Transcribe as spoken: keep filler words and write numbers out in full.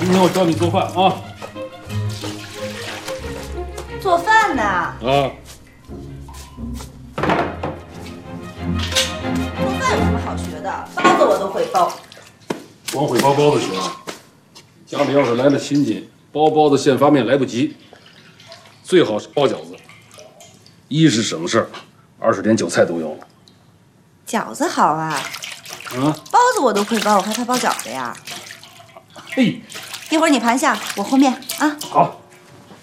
今天我教你做饭啊。 做饭呢？ 啊。 做饭有什么好学的？包子我都会包。 光会包包子行啊？家里要是来了亲戚，包包子现发面来不及，最好是包饺子。一是省事儿，二是连韭菜都有。 饺子好啊。 啊。 包子我都会包，我还怕包饺子呀？ 嘿。 一会儿你盘下，我和面啊。 好。